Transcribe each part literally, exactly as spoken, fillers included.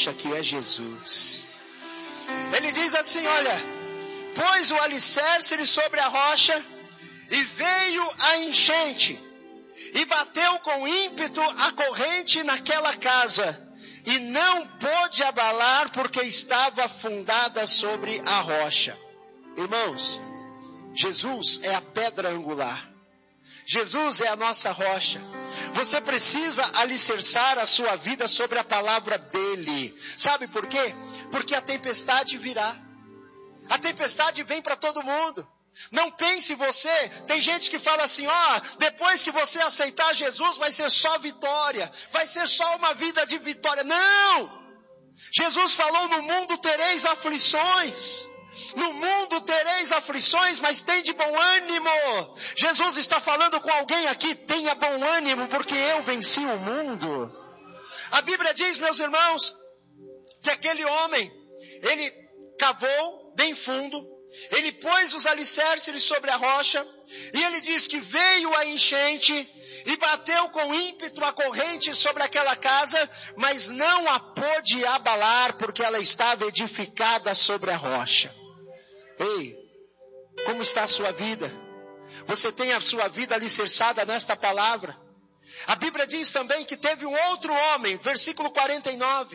rocha que é Jesus. Ele diz assim, olha, pôs o alicerce sobre a rocha e veio a enchente e bateu com ímpeto a corrente naquela casa e não pôde abalar porque estava fundada sobre a rocha. Irmãos, Jesus é a pedra angular. Jesus é a nossa rocha. Você precisa alicerçar a sua vida sobre a palavra dele. Sabe por quê? Porque a tempestade virá. A tempestade vem para todo mundo. Não pense você, tem gente que fala assim, ó, oh, depois que você aceitar Jesus vai ser só vitória, vai ser só uma vida de vitória. Não! Jesus falou, no mundo tereis aflições. No mundo tereis aflições, mas tem de bom ânimo. Jesus está falando com alguém aqui, tenha bom ânimo, porque eu venci o mundo. A Bíblia diz, meus irmãos, que aquele homem, ele cavou bem fundo, ele pôs os alicerces sobre a rocha, e ele diz que veio a enchente, e bateu com ímpeto a corrente sobre aquela casa, mas não a pôde abalar, porque ela estava edificada sobre a rocha. Ei, como está a sua vida? Você tem a sua vida alicerçada nesta palavra? A Bíblia diz também que teve um outro homem, versículo quarenta e nove.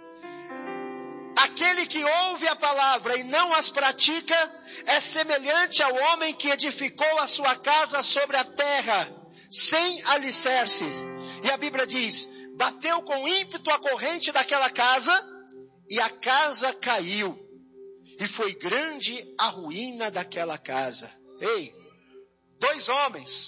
Aquele que ouve a palavra e não as pratica, é semelhante ao homem que edificou a sua casa sobre a terra, sem alicerce. E a Bíblia diz, bateu com ímpeto a corrente daquela casa, e a casa caiu. E foi grande a ruína daquela casa. Ei, dois homens,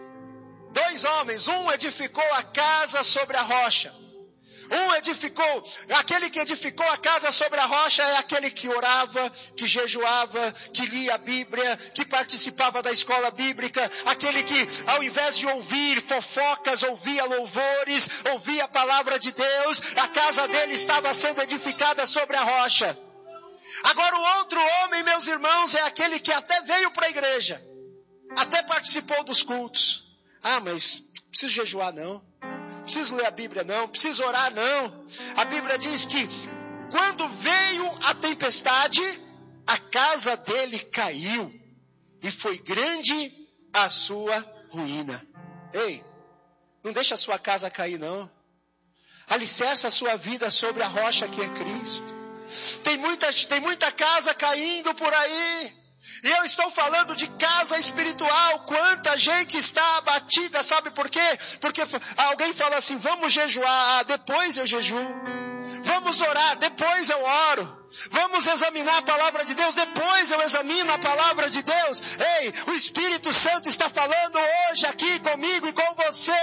dois homens, um edificou a casa sobre a rocha. Um edificou, aquele que edificou a casa sobre a rocha é aquele que orava, que jejuava, que lia a Bíblia, que participava da escola bíblica, aquele que ao invés de ouvir fofocas, ouvia louvores, ouvia a palavra de Deus, a casa dele estava sendo edificada sobre a rocha. Agora o outro homem, meus irmãos, é aquele que até veio para a igreja, até participou dos cultos. Ah, mas preciso jejuar não. Preciso ler a Bíblia não, preciso orar não. A Bíblia diz que quando veio a tempestade, a casa dele caiu e foi grande a sua ruína. Ei, não deixa a sua casa cair não. Alicerça a sua vida sobre a rocha que é Cristo. Tem muita, tem muita casa caindo por aí. E eu estou falando de casa espiritual. Quanta gente está abatida, sabe por quê? Porque alguém fala assim, vamos jejuar, ah, depois eu jejuo. Vamos orar, depois eu oro. Vamos examinar a palavra de Deus, depois eu examino a palavra de Deus. Ei, o Espírito Santo está falando hoje aqui comigo e com você.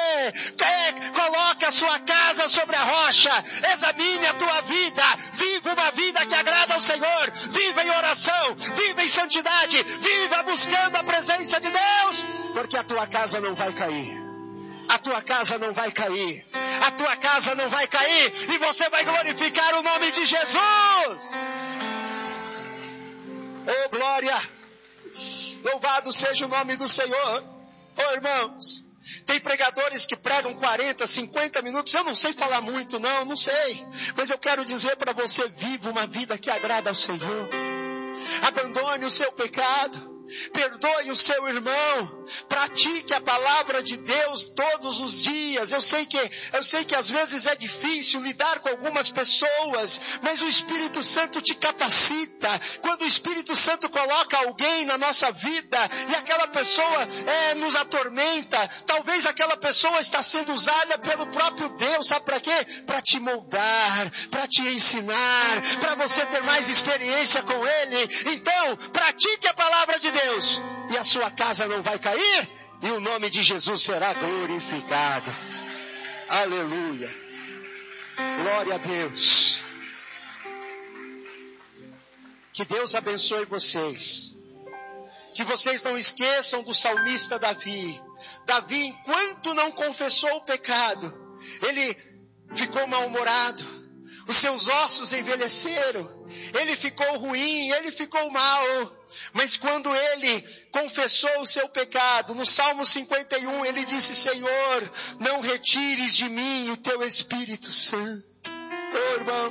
É, coloque a sua casa sobre a rocha, examine a tua vida, viva uma vida que agrada ao Senhor, viva em oração, viva em santidade, viva buscando a presença de Deus, porque a tua casa não vai cair. A tua casa não vai cair. A tua casa não vai cair. E você vai glorificar o nome de Jesus. Oh, glória. Louvado seja o nome do Senhor. Oh, irmãos. Tem pregadores que pregam quarenta, cinquenta minutos. Eu não sei falar muito, não. Não sei. Mas eu quero dizer para você, viva uma vida que agrada ao Senhor. Abandone o seu pecado. Perdoe o seu irmão, pratique a palavra de Deus todos os dias. Eu sei que, eu sei que às vezes é difícil lidar com algumas pessoas, mas o Espírito Santo te capacita. Quando o Espírito Santo coloca alguém na nossa vida e aquela pessoa é, nos atormenta, talvez aquela pessoa está sendo usada pelo próprio Deus, sabe para quê? Para te moldar, para te ensinar, para você ter mais experiência com Ele. Então, pratique a palavra de Deus. Deus, e a sua casa não vai cair, e o nome de Jesus será glorificado. Aleluia. Glória a Deus. Que Deus abençoe vocês. Que vocês não esqueçam do salmista Davi. Davi, enquanto não confessou o pecado, ele ficou mal-humorado. Os seus ossos envelheceram, ele ficou ruim, ele ficou mal. Mas quando ele confessou o seu pecado, no Salmo cinquenta e um, ele disse, Senhor, não retires de mim o teu Espírito Santo. Oh, irmão.